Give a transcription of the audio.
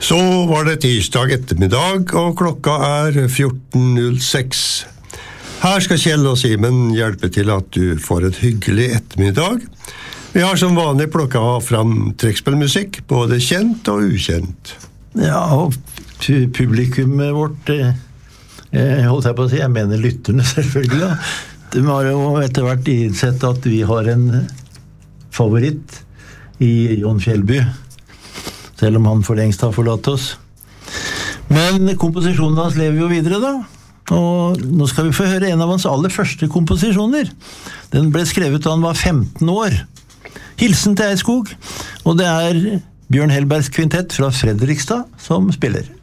Så var det tirsdag ettermiddag, og klokka 14.06. Her skal Kjell og Simen hjelpe til at du får et hyggelig ettermiddag. Vi har som vanlig plukket fram trekkspillmusikk, både kjent og ukjent. Ja, og publikummet vårt, holdt jeg på å si, jeg mener lytterne selvfølgelig, da. De har jo etter hvert innsett at vi har en favoritt i Jon Fjellby, selv om han for lengst har forlatt oss. Men komposisjonen hans lever jo videre da, og nå skal vi få høre en av hans aller første komposisjoner. Den ble skrevet da han var 15 år. Hilsen til Eidskog, og det Bjørn Hellbergs kvintett fra Fredrikstad som spiller.